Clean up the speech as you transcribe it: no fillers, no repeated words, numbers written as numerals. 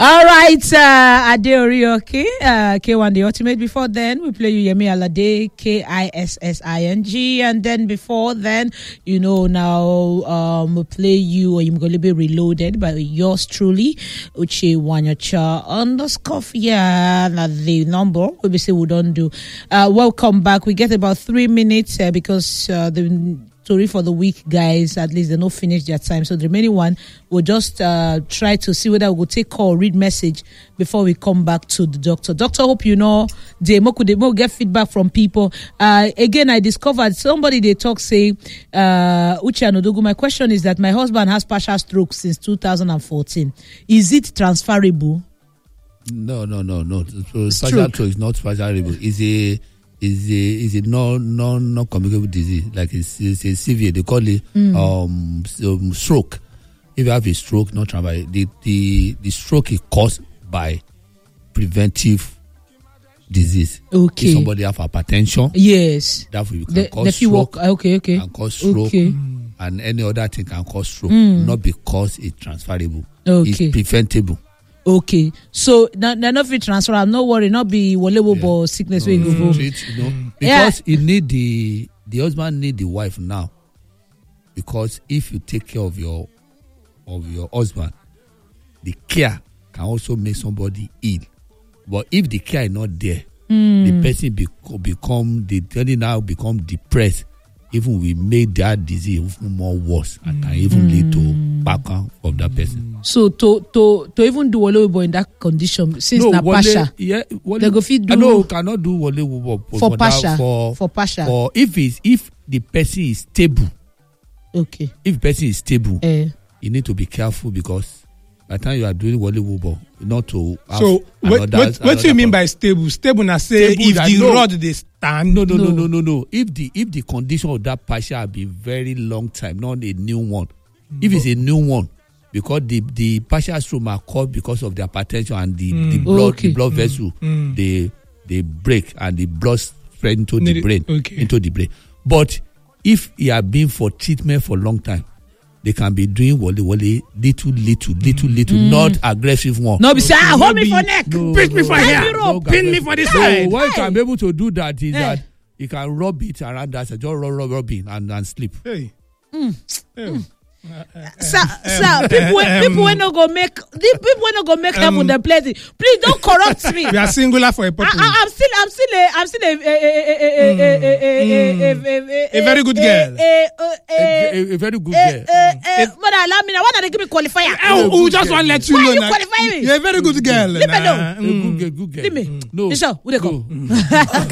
All right, Adeorioke, K1 the Ultimate. Before then, we play you Yemi Alade, Kissing, and then before then, now we play you Oyimgolibe Reloaded by yours truly, Uche Wanyacha _. The number we say we don't do. Welcome back. We get about 3 minutes because the story for the week, guys, at least they don't finish their time. So the remaining one, we'll just try to see whether we will take call or read message before we come back to the doctor. Doctor, hope you know, they get feedback from people. Again, I discovered somebody they talk say, Uche Anodogu, my question is that my husband has partial stroke since 2014. Is it transferable? No. So partial stroke is not transferable. Is a non-communicable disease, like it's a severe. They call it stroke. If you have a stroke, not transferable. The stroke is caused by preventive disease. Okay. If somebody have hypertension, yes, that will cause stroke. Okay. Can cause stroke, and any other thing can cause stroke. Not because it's transferable. Okay. It's preventable. Okay, so now not fit transfer. I'm not worried. Not be whatever sickness where you go. Because you need the husband need the wife now. Because if you take care of your husband, the care can also make somebody ill. But if the care is not there, the person become depressed. Even we make that disease even more worse and can even lead to background of that person. So to even do Wole in that condition, since na pasha, they go fit do. No, cannot do Wole for pasha. For pasha. For if the person is stable. Okay. If the person is stable, you need to be careful because by the time you are doing Wole not to have. So what do you mean by stable? Stable na say if the rod they stand. No. If the condition of that pasha have been very long time, not a new one. If it's a new one, because the partial stroke are caused because of the hypertension and the blood vessel, they break and the blood spread into the brain. But if you have been for treatment for a long time, they can be doing Wole little, not aggressive one. No, be say, hold me for neck, pinch me for here, pin me for this side. Why you can be able to do that is that you can rub it around that, just rub it and sleep. Hey. Sir, people when not go make heaven the place. Please don't corrupt me. We are singular for a purpose. I'm still a very good girl. A very good girl. But allow me now. Why not give me qualifier? We just want to let you know. Why you qualify me? You're a very good girl. Leave me alone. Good girl. Leave me. No. Nisha, where they go?